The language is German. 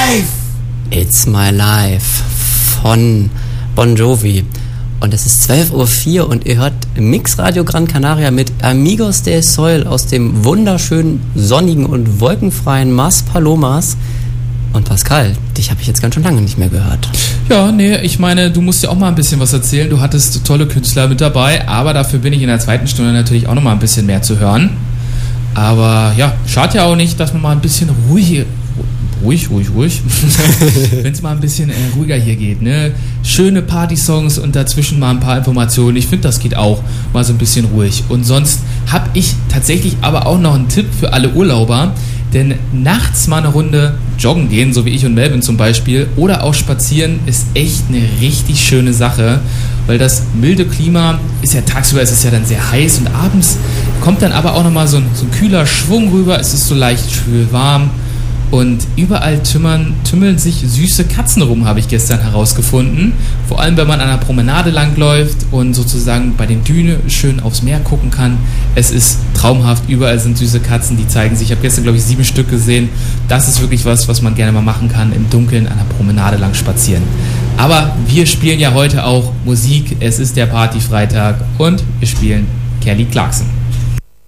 life! It's My Life von Bon Jovi. Und es ist 12.04 Uhr und ihr hört Mixradio Gran Canaria mit Amigos del Sol aus dem wunderschönen, sonnigen und wolkenfreien Mas Palomas. Und Pascal, dich habe ich jetzt ganz schön lange nicht mehr gehört. Ja, nee, ich meine, du musst ja auch mal ein bisschen was erzählen. Du hattest tolle Künstler mit dabei, aber dafür bin ich in der zweiten Stunde natürlich auch noch mal ein bisschen mehr zu hören. Aber ja, schadet ja auch nicht, dass man mal ein bisschen ruhig, wenn es mal ein bisschen ruhiger hier geht, ne? Schöne Party-Songs und dazwischen mal ein paar Informationen. Ich finde, das geht auch mal so ein bisschen ruhig. Und sonst habe ich tatsächlich aber auch noch einen Tipp für alle Urlauber, denn nachts mal eine Runde joggen gehen, so wie ich und Melvin zum Beispiel, oder auch spazieren, ist echt eine richtig schöne Sache, weil das milde Klima ist ja tagsüber, es ist ja dann sehr heiß und abends kommt dann aber auch nochmal so ein kühler Schwung rüber, es ist so leicht schwül warm. Und überall tümmeln sich süße Katzen rum, habe ich gestern herausgefunden. Vor allem, wenn man an einer Promenade langläuft und sozusagen bei den Dünen schön aufs Meer gucken kann. Es ist traumhaft, überall sind süße Katzen, die zeigen sich. Ich habe gestern, glaube ich, 7 Stück gesehen. Das ist wirklich was man gerne mal machen kann, im Dunkeln an der Promenade lang spazieren. Aber wir spielen ja heute auch Musik. Es ist der Partyfreitag und wir spielen Kelly Clarkson.